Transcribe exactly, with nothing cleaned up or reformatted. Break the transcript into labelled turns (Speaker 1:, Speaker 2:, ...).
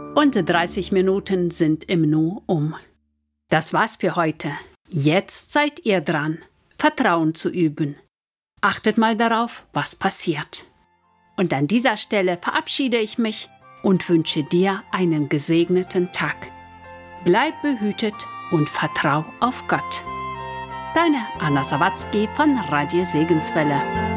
Speaker 1: Und dreißig Minuten sind im Nu um. Das war's für heute. Jetzt seid ihr dran, Vertrauen zu üben. Achtet mal darauf, was passiert. Und an dieser Stelle verabschiede ich mich und wünsche dir einen gesegneten Tag. Bleib behütet und vertrau auf Gott. Deine Anna Sawatzki von Radio Segenswelle.